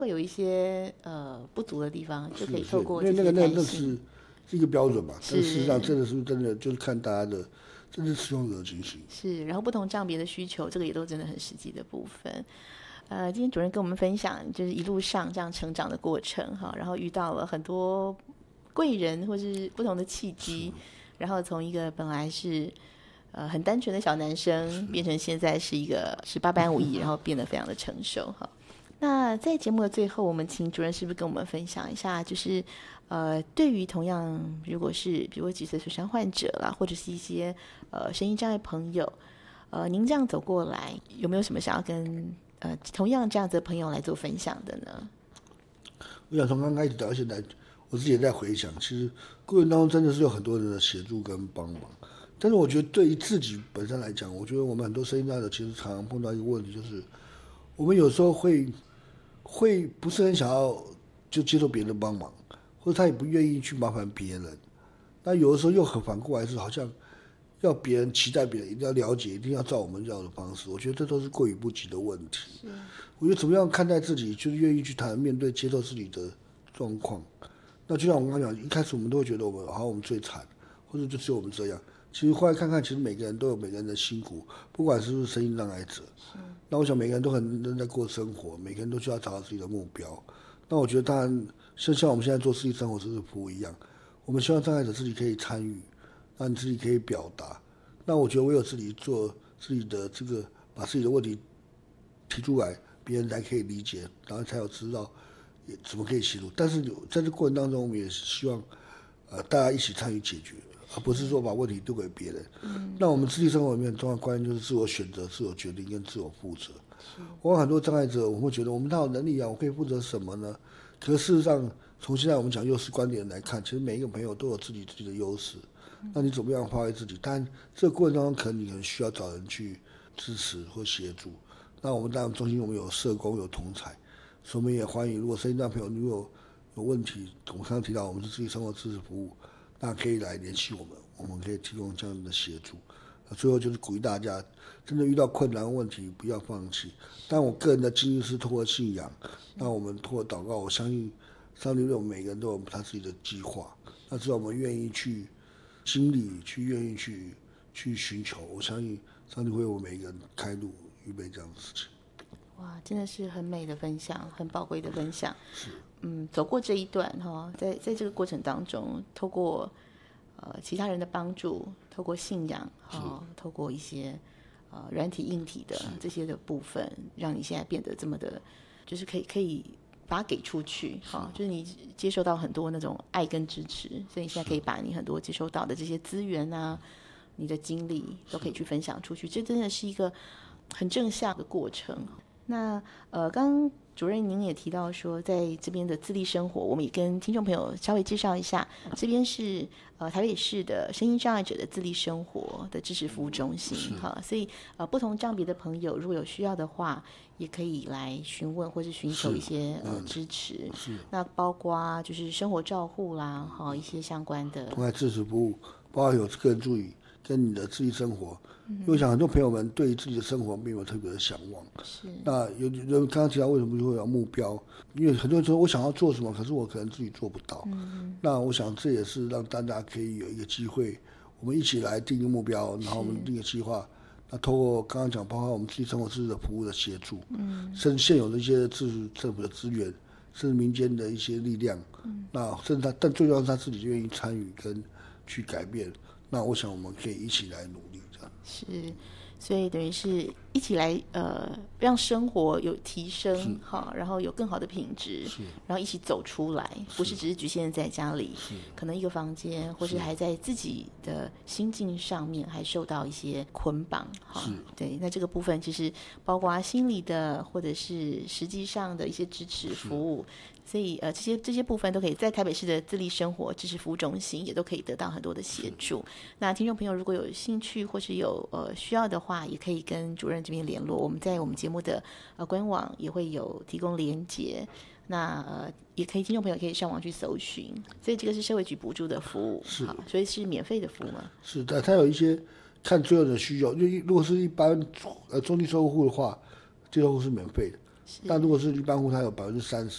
会有一些不足的地方，就可以透过因为这些弹是性。 一个标准嘛，但事实上是真的就是看大家的真正使用者的情形。 是，然后不同账别的需求，这个也都真的很实际的部分。今天主任跟我们分享，就是一路上这样成长的过程哈，然后遇到了很多贵人或是不同的契机，然后从一个本来是很单纯的小男生，变成现在是一个18般武艺，然后变得非常的成熟哈。那在节目的最后，我们请主任是不是跟我们分享一下，就是对于同样如果是比如几岁损伤患者啦，或者是一些身心障碍朋友，您这样走过来，有没有什么想要跟同样这样子的朋友来做分享的呢？ 我想从刚开始到现在，我自己也在回想，其实过程当中真的是有很多人的协助跟帮忙。但是我觉得对于自己本身来讲，我觉得我们很多身心障碍者其实常常碰到一个问题，就是我们有时候会不是很想要就接受别人的帮忙，或者他也不愿意去麻烦别人。那有的时候又很反过来是好像要别人期待别人一定要了解，一定要照我们要的方式。我觉得这都是过于不及的问题。我觉得怎么样看待自己，就是愿意去谈、面对、接受自己的状况。那就像我刚刚讲，一开始我们都会觉得我们最惨，或者就只有我们这样。其实后来看看，其实每个人都有每个人的辛苦，不管是不是身心障碍者。那我想每个人都很认真在过生活，每个人都需要找到自己的目标。那我觉得当然，像我们现在做私立生活知识服务一样，我们希望障碍者自己可以参与，那你自己可以表达。那我觉得唯有自己做自己的这个，把自己的问题提出来，别人才可以理解，然后才有知道也怎么可以协助。但是在这过程当中，我们也希望大家一起参与解决，而不是说把问题丢给别人。那我们自己生活里面重要的观念就是自我选择、自我决定跟自我负责。我很多障碍者，我们会觉得我们哪有能力啊？我可以负责什么呢？可是事实上，从现在我们讲优势观点来看，其实每一个朋友都有自己的优势。那你怎么样发挥自己？但这个过程当中，可能需要找人去支持或协助。那我们当然中心我们有社工有同才，所以我们也欢迎如果身心障碍朋友如果有问题，我们刚刚提到我们是自己生活支持服务，那可以来联系我们，我们可以提供这样的协助。最后就是鼓励大家，真的遇到困难问题不要放弃。但我个人的经历是透过信仰，那我们透过祷告，我相信上帝对我们每个人都有他自己的计划。那只要我们愿意去经历，愿意去寻求，我相信上帝会为我们每个人开路，预备这样的事情。 哇，真的是很美的分享，很宝贵的分享。走过这一段哈，在这个过程当中，透过其他人的帮助，透过信仰透过一些软体硬体的这些的部分，让你现在变得这么的，就是可以把它给出去就是你接受到很多那种爱跟支持，所以你现在可以把你很多接收到的这些资源啊，你的经历都可以去分享出去，这真的是一个很正向的过程。那刚刚主任您也提到说，在这边的自立生活，我们也跟听众朋友稍微介绍一下，这边是台北市的身心障碍者的自立生活的支持服务中心所以不同障别的朋友如果有需要的话，也可以来询问或是寻求一些支持。那包括就是生活照护啦，一些相关的同爱支持服务，包括有个人助理跟你的自己生活。因为我想很多朋友们对于自己的生活并没有特别的向往。那有人刚刚提到为什么会有目标？因为很多人说我想要做什么，可是我可能自己做不到。那我想这也是让大家可以有一个机会，我们一起来定一个目标，然后我们定一个计划。那透过刚刚讲，包括我们自己生活支持的服务的协助，甚至现有的一些政府的资源，甚至民间的一些力量，那甚至但最重要是他自己愿意参与跟去改变。那我想我们可以一起来努力，这样是，所以等于是一起来让生活有提升然后有更好的品质，然后一起走出来，不是只是局限在家里，可能一个房间，或是还在自己的心境上面还受到一些捆绑对，那这个部分其实包括心理的或者是实际上的一些支持服务。所以这些部分都可以在台北市的自立生活支持服务中心也都可以得到很多的协助。那听众朋友如果有兴趣或是有需要的话，也可以跟主任这边联络，我们在我们节目的官网也会有提供连结。那也可以听众朋友可以上网去搜寻。所以这个是社会局补助的服务，好，所以是免费的服务吗？ 是的，它有一些看最后的需求，如果是一般中低收入户的话，低收入户是免费的。那如果是一般户，它有30%